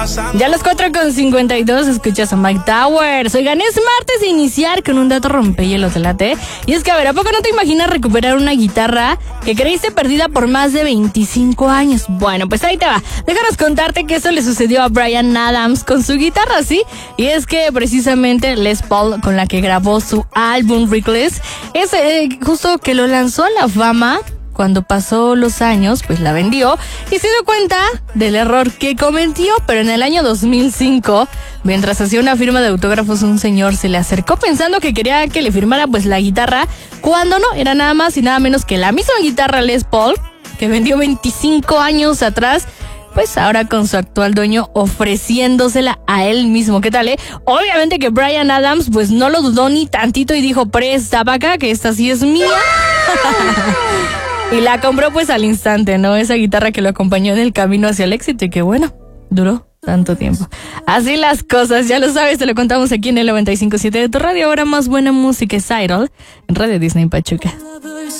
Ya a las 4:52 escuchas a Mike Towers. Oigan, es martes de iniciar con un dato rompehielos, ¿te? Y es que, a ver, ¿a poco no te imaginas recuperar una guitarra que creíste perdida por más de 25 años? Bueno, pues ahí te va. Déjanos contarte que eso le sucedió a Bryan Adams con su guitarra, ¿sí? Y es que precisamente Les Paul, con la que grabó su álbum Reckless, es justo que lo lanzó a la fama. Cuando pasó los años, pues la vendió y se dio cuenta del error que cometió, pero en el año 2005, mientras hacía una firma de autógrafos, un señor se le acercó pensando que quería que le firmara pues la guitarra, cuando no, era nada más y nada menos que la misma guitarra Les Paul, que vendió 25 años atrás, pues ahora con su actual dueño ofreciéndosela a él mismo. ¿Qué tal, Obviamente que Bryan Adams pues no lo dudó ni tantito y dijo, presta para acá, que esta sí es mía. Y la compró pues al instante, ¿no? Esa guitarra que lo acompañó en el camino hacia el éxito y que bueno, duró tanto tiempo. Así las cosas, ya lo sabes, te lo contamos aquí en el 95.7 de tu radio. Ahora más buena música es Idol en Radio Disney Pachuca.